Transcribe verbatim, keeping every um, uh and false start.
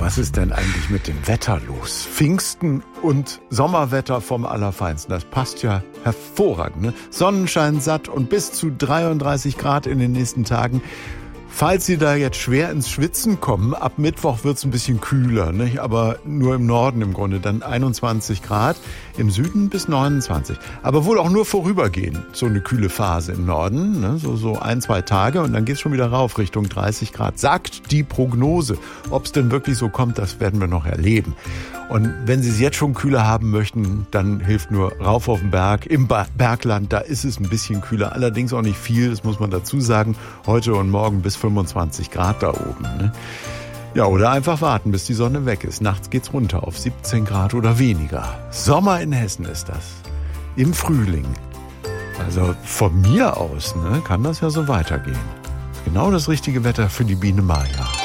was ist denn eigentlich mit dem Wetter los? Pfingsten und Sommerwetter vom Allerfeinsten, das passt ja hervorragend. Ne? Sonnenschein satt und bis zu dreiunddreißig Grad in den nächsten Tagen. Falls Sie da jetzt schwer ins Schwitzen kommen, ab Mittwoch wird's ein bisschen kühler, nicht? Aber nur im Norden im Grunde, dann einundzwanzig Grad, im Süden bis neunundzwanzig. Aber wohl auch nur vorübergehend, so eine kühle Phase im Norden, ne? so, so ein, zwei Tage und dann geht's schon wieder rauf Richtung dreißig Grad, sagt die Prognose. Ob's denn wirklich so kommt, das werden wir noch erleben. Und wenn Sie es jetzt schon kühler haben möchten, dann hilft nur rauf auf den Berg. Im ba- Bergland, da ist es ein bisschen kühler, allerdings auch nicht viel, das muss man dazu sagen. Heute und morgen bis fünfundzwanzig Grad da oben. Ne? Ja, oder einfach warten, bis die Sonne weg ist. Nachts geht's runter auf siebzehn Grad oder weniger. Sommer in Hessen ist das. Im Frühling. Also von mir aus ne, kann das ja so weitergehen. Genau das richtige Wetter für die Biene Maja.